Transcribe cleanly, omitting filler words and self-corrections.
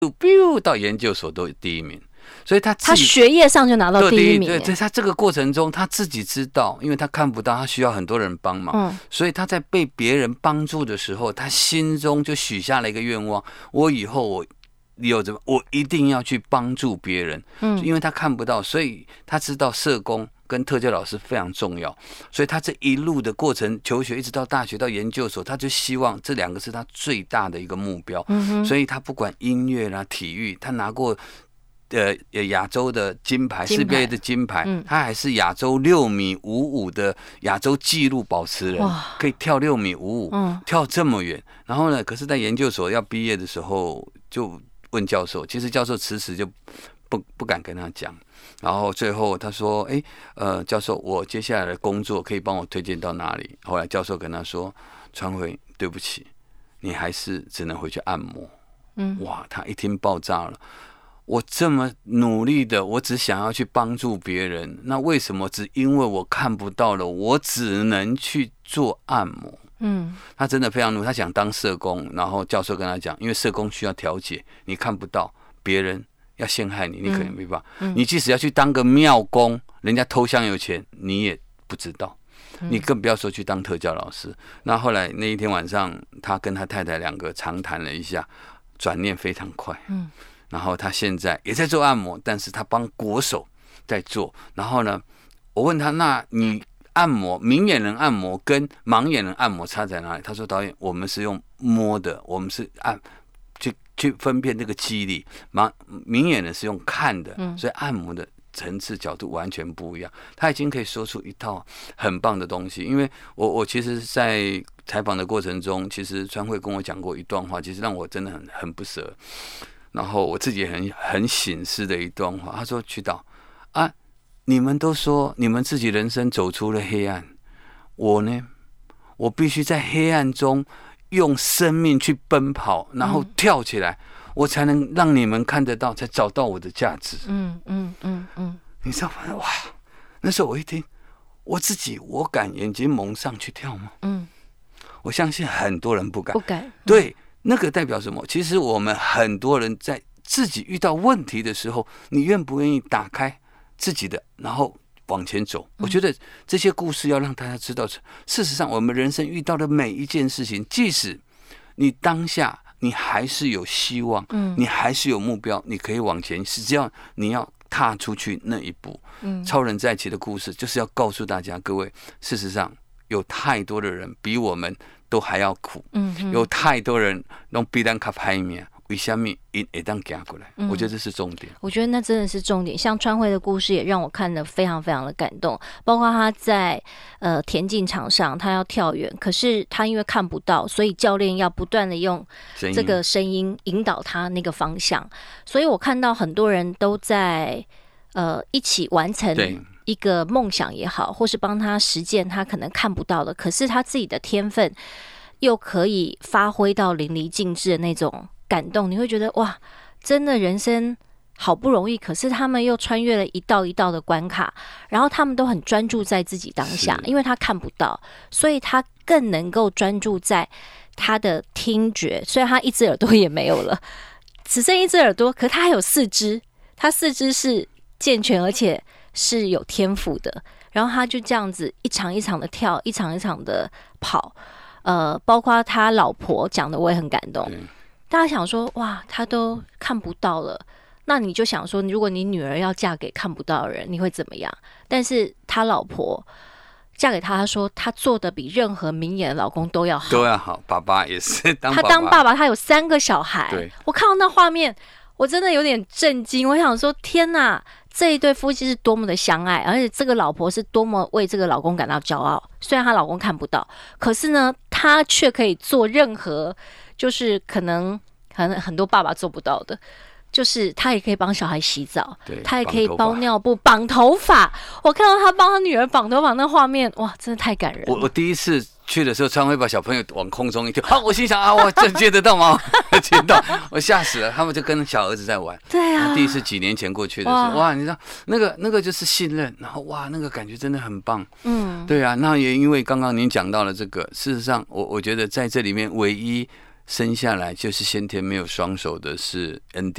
biu 到研究所都第一名。所以他学业上就拿到第一名。 对，在他这个过程中，他自己知道，因为他看不到，他需要很多人帮忙，所以他在被别人帮助的时候，他心中就许下了一个愿望：我以后我一定要去帮助别人。因为他看不到，所以他知道社工跟特教老师非常重要，所以他这一路的过程，求学一直到大学到研究所，他就希望这两个是他最大的一个目标。所以他不管音乐啦、体育，他拿过亚洲的金牌，世界杯的金牌，他还是亚洲6.55米的亚洲纪录保持人，可以跳6.55米，跳这么远。然后呢，可是在研究所要毕业的时候，就问教授，其实教授迟迟就不敢跟他讲。然后最后他说：“教授，我接下来的工作可以帮我推荐到哪里？”后来教授跟他说：“川辉，对不起，你还是只能回去按摩。”哇，他一听爆炸了。我这么努力的，我只想要去帮助别人，那为什么只因为我看不到了，我只能去做按摩？他真的非常努力，他想当社工，然后教授跟他讲，因为社工需要调解，你看不到，别人要陷害你，你可能没办法。你即使要去当个庙公，人家偷香油钱，你也不知道，你更不要说去当特教老师。那后来那一天晚上，他跟他太太两个长谈了一下，转念非常快。然后他现在也在做按摩，但是他帮国手在做。然后呢，我问他，那你按摩明眼人按摩跟盲眼人按摩差在哪里？他说，导演，我们是用摸的，我们是去分辨这个肌力，明眼人是用看的，所以按摩的层次角度完全不一样。他已经可以说出一套很棒的东西。因为我其实在采访的过程中，其实川慧跟我讲过一段话，其实让我真的很不舍。然后我自己很省思的一段话，他说：“曲导啊，你们都说你们自己人生走出了黑暗，我呢，我必须在黑暗中用生命去奔跑，然后跳起来，我才能让你们看得到，才找到我的价值。”你知道吗？哇！那时候我一听，我敢眼睛蒙上去跳吗？我相信很多人不敢。对。那个代表什么？其实我们很多人在自己遇到问题的时候，你愿不愿意打开自己的，然后往前走？我觉得这些故事要让大家知道，事实上我们人生遇到的每一件事情，即使你当下你还是有希望，你还是有目标，你可以往前，只要你要踏出去那一步。超人在一起的故事就是要告诉大家，各位，事实上有太多的人比我们都还要苦，有太多人都比咱较歹命，为什么因会当走过来？我觉得这是重点。 我觉得那真的是重点。像川慧的故事也让我看得非常非常的感动，包括他在田径场上，他要跳远，可是他因为看不到，所以教练要不断的用这个声音引导他那个方向。所以我看到很多人都在一起完成一个梦想也好，或是帮他实践他可能看不到的，可是他自己的天分又可以发挥到淋漓尽致的那种感动。你会觉得哇，真的人生好不容易，可是他们又穿越了一道一道的关卡，然后他们都很专注在自己当下，因为他看不到，所以他更能够专注在他的听觉。虽然他一只耳朵也没有了，只剩一只耳朵，可他还有4只，他4只是健全而且是有天赋的。然后他就这样子一场一场的跳，一场一场的跑。包括他老婆讲的我也很感动。大家想说哇，他都看不到了，那你就想说，如果你女儿要嫁给看不到的人，你会怎么样？但是他老婆嫁给他，他说他做的比任何明眼的老公都要好， 爸爸也是他当爸爸，他有3个小孩。我看到那画面，我真的有点震惊。我想说，天哪！这一对夫妻是多么的相爱，而且这个老婆是多么为这个老公感到骄傲。虽然她老公看不到，可是呢，她却可以做任何就是可能很多爸爸做不到的，就是她也可以帮小孩洗澡，她也可以包尿布、绑头发。我看到她帮她女儿绑头发那画面，哇，真的太感人了。 我第一次去的时候，常会把小朋友往空中一跳，我心想啊，我这接得到吗？接到，我吓死了。他们就跟小儿子在玩。 对啊， 第一次几年前过去的时候，哇，你知道那个就是信任，然后哇，那个感觉真的很棒。对啊，那也因为刚刚您讲到了这个，事实上我觉得在这里面唯一生下来就是先天没有双手的是恩典。